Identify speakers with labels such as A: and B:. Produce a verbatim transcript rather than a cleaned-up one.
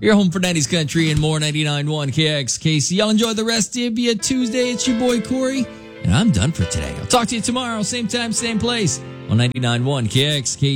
A: You're home for nineties country and more. Ninety-nine point one K X K C. Y'all enjoy the rest of your Tuesday. It's your boy Corey, and I'm done for today. I'll talk to you tomorrow, same time, same place on ninety-nine point one K X K C.